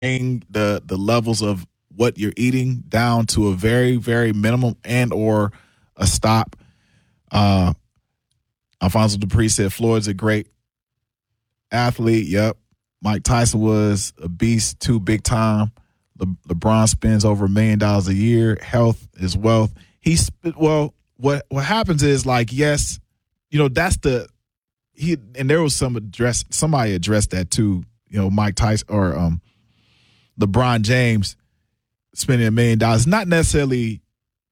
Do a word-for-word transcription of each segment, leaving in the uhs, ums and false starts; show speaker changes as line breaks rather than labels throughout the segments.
bring the the levels of what you're eating down to a very, very minimum and or a stop. Uh, Alfonso Dupree said Floyd's a great athlete. Yep. Mike Tyson was a beast too, big time. Le- LeBron spends over a million dollars a year. Health is wealth. He's well. What what happens is like yes, you know that's the he and there was some address somebody addressed that too. You know Mike Tyson or um LeBron James spending a million dollars. Not necessarily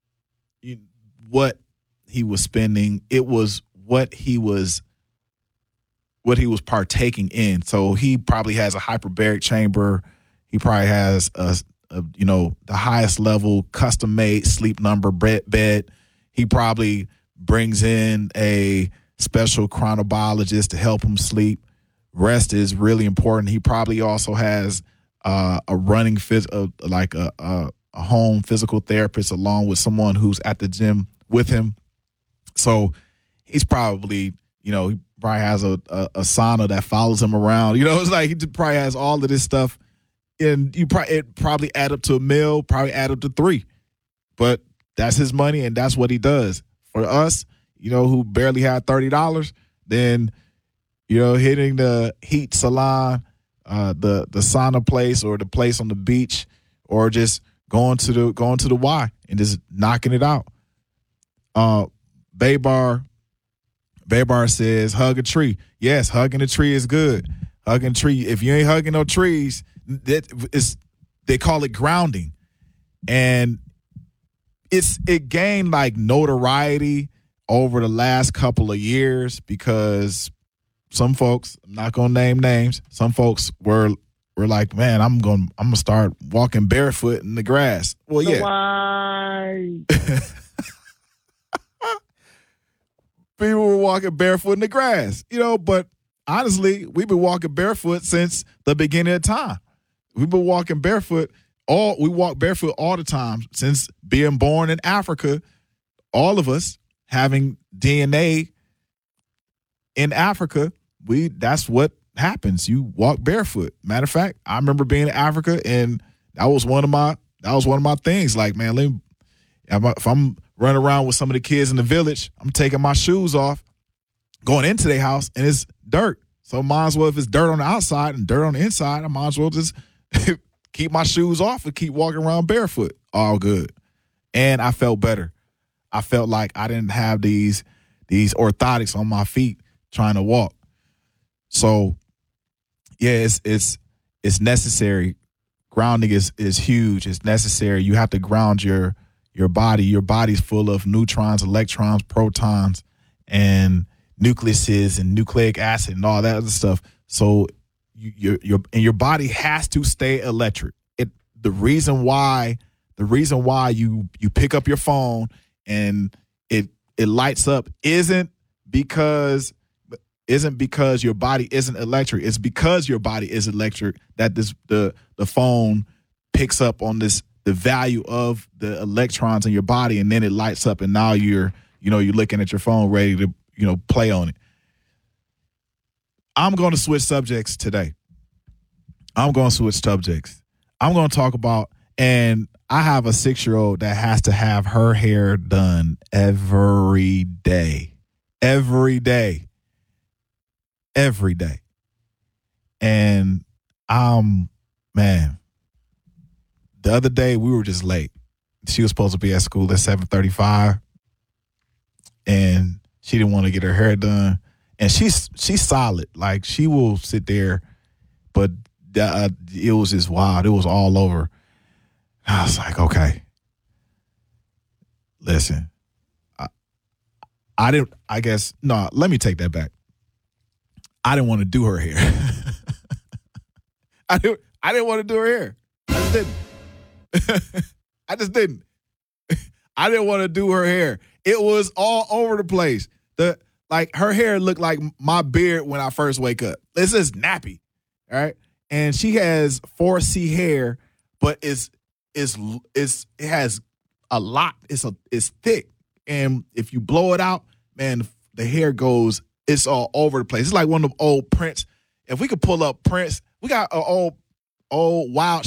what he was spending. It was what he was what he was partaking in. So he probably has a hyperbaric chamber. He probably has a, a you know the highest level custom made sleep number bed. He probably brings in a special chronobiologist to help him sleep. Rest is really important. He probably also has uh, a running phys- uh, like a, a, a home physical therapist along with someone who's at the gym with him. So he's probably, you know, he probably has a, a, a sauna that follows him around. You know, it's like he probably has all of this stuff, and you probably it probably add up to a meal, probably add up to three. But that's his money, and that's what he does. For us, you know, who barely had thirty dollars, then, you know, hitting the heat salon, uh, the the sauna place, or the place on the beach, or just going to the going to the Y and just knocking it out. Uh, Baybar, Baybar says, hug a tree. Yes, hugging a tree is good. Hugging a tree. If you ain't hugging no trees, that is they call it grounding, and it's it gained like notoriety over the last couple of years because some folks, I'm not gonna name names, some folks were were like, man, I'm gonna I'm gonna start walking barefoot in the grass. Well, yeah.
Why?
People were walking barefoot in the grass, you know, but honestly, we've been walking barefoot since the beginning of time. We've been walking barefoot all we walk barefoot all the time since being born in Africa. All of us having D N A in Africa, we that's what happens. You walk barefoot. Matter of fact, I remember being in Africa, and that was one of my that was one of my things. Like, man, let me, if I'm running around with some of the kids in the village, I'm taking my shoes off, going into their house, and it's dirt. So might as well, if it's dirt on the outside and dirt on the inside, I might as well just keep my shoes off and keep walking around barefoot. All good. And I felt better. I felt like I didn't have these these orthotics on my feet trying to walk. So yeah, it's it's it's necessary. Grounding is is huge. It's necessary. You have to ground your your body. Your body's full of neutrons, electrons, protons, and nucleuses and nucleic acid and all that other stuff. So you, your your and your body has to stay electric. It the reason why the reason why you you pick up your phone and it it lights up isn't because isn't because your body isn't electric. It's because your body is electric that this the the phone picks up on this the value of the electrons in your body, and then it lights up, and now you're you know you're looking at your phone ready to you know play on it. I'm going to switch subjects today. I'm going to switch subjects. I'm going to talk about, and I have a six-year-old that has to have her hair done every day. Every day. Every day. And um, man, the other day we were just late. She was supposed to be at school at seven thirty-five, and she didn't want to get her hair done. And she's she's solid. Like, she will sit there, but uh, it was just wild. It was all over. I was like, okay, listen, I, I didn't, I guess, no, let me take that back. I didn't want to do her hair. I didn't, I didn't want to do her hair. I just didn't. I just didn't. I didn't want to do her hair. It was all over the place. The Like, her hair looked like my beard when I first wake up. It's just nappy, all right? And she has four C hair, but it's, It's, it's, it has a lot. It's a it's thick, and if you blow it out, man, the hair goes. It's all over the place. It's like one of them old Prince. If we could pull up Prince, we got an old old Wild